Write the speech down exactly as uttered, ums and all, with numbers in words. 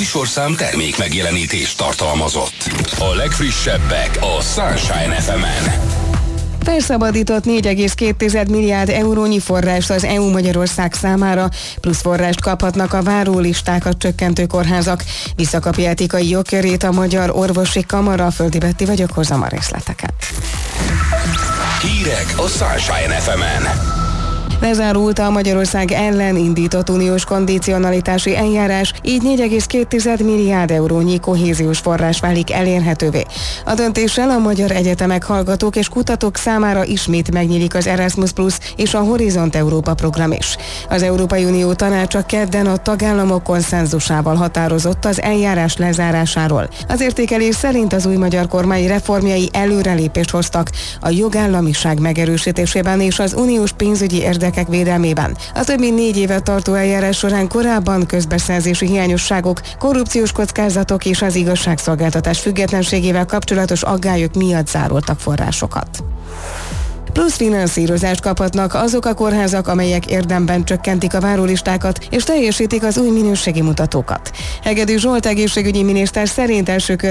műsorszám termék megjelenítést tartalmazott. A legfrissebbek a Sunshine ef emen. Felszabadított négy egész két milliárd eurónyi forrást az é u Magyarország számára, plusz forrást kaphatnak a várólistákat csökkentő kórházak. Visszakapja etikai jogkörét a Magyar Orvosi Kamara. Földi Betti vagyok, hozzam a részleteket. Hírek a Sunshine ef emen. Lezárult a Magyarország ellen indított uniós kondicionalitási eljárás, így négy egész két milliárd eurónyi kohéziós forrás válik elérhetővé. A döntéssel a magyar egyetemek, hallgatók és kutatók számára ismét megnyílik az Erasmus Plus és a Horizont Európa program is. Az Európai Unió tanácsa kedden a tagállamok konszenzusával határozott az eljárás lezárásáról. Az értékelés szerint az új magyar kormány reformjai előrelépést hoztak a jogállamiság megerősítésében és az uniós pénzügyi érdekek védelmében. A több mint négy éve tartó eljárás során korábban közbeszerzési hiányosságok, korrupciós kockázatok és az igazságszolgáltatás függetlenségével kapcsolatos aggályok miatt zároltak forrásokat. Plusz finanszírozást kaphatnak azok a kórházak, amelyek érdemben csökkentik a várólistákat és teljesítik az új minőségi mutatókat. Hegedű Zsolt egészségügyi miniszter szerint első